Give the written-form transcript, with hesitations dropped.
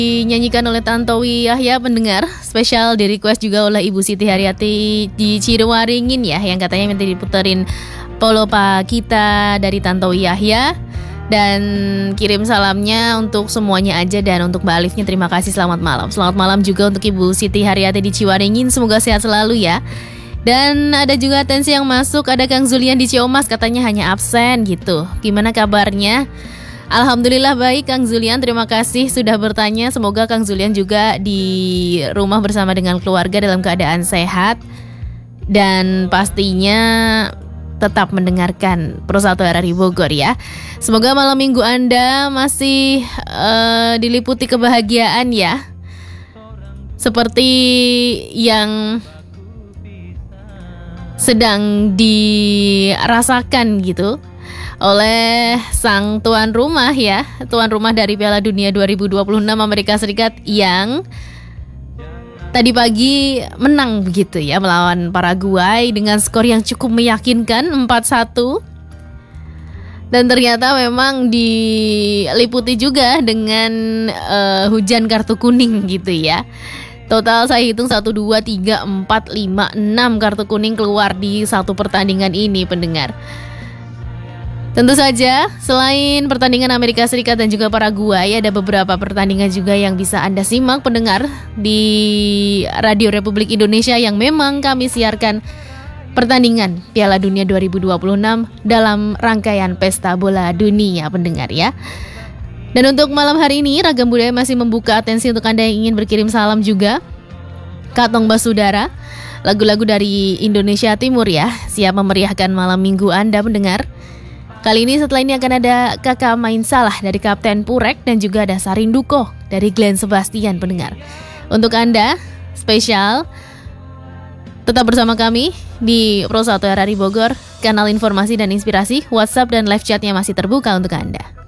dinyanyikan oleh Tantowi Yahya pendengar. Spesial di request juga oleh Ibu Siti Haryati di Cirewaringin ya, yang katanya minta diputerin Polopa kita dari Tantowi Yahya. Dan kirim salamnya untuk semuanya aja, dan untuk Mbak Alifnya terima kasih, selamat malam. Selamat malam juga untuk Ibu Siti Haryati di Ciwaringin, semoga sehat selalu ya. Dan ada juga atensi yang masuk, ada Kang Zulian di Ciomas, katanya hanya absen gitu. Gimana kabarnya? Alhamdulillah baik Kang Zulian, terima kasih sudah bertanya. Semoga Kang Zulian juga di rumah bersama dengan keluarga dalam keadaan sehat. Dan pastinya tetap mendengarkan Pro 1 RRI Bogor ya. Semoga malam minggu Anda masih diliputi kebahagiaan ya. Seperti yang sedang dirasakan gitu oleh sang tuan rumah ya. Tuan rumah dari Piala Dunia 2026 Amerika Serikat yang tadi pagi menang begitu ya melawan Paraguay dengan skor yang cukup meyakinkan 4-1. Dan ternyata memang diliputi juga dengan hujan kartu kuning gitu ya. Total saya hitung 1, 2, 3, 4, 5, 6 kartu kuning keluar di satu pertandingan ini pendengar. Tentu saja, selain pertandingan Amerika Serikat dan juga Paraguay, ada beberapa pertandingan juga yang bisa Anda simak pendengar di Radio Republik Indonesia yang memang kami siarkan pertandingan Piala Dunia 2026 dalam rangkaian Pesta Bola Dunia pendengar ya. Dan untuk malam hari ini, Ragam Budaya masih membuka atensi untuk Anda yang ingin berkirim salam juga. Katong Basudara, lagu-lagu dari Indonesia Timur ya, siap memeriahkan malam minggu Anda pendengar. Kali ini setelah ini akan ada Kakak Main Salah dari Kapten Purek dan juga ada Sarinduko dari Glenn Sebastian pendengar. Untuk Anda, spesial, tetap bersama kami di Pro 1 RRI Bogor, kanal informasi dan inspirasi, WhatsApp dan live chatnya masih terbuka untuk Anda.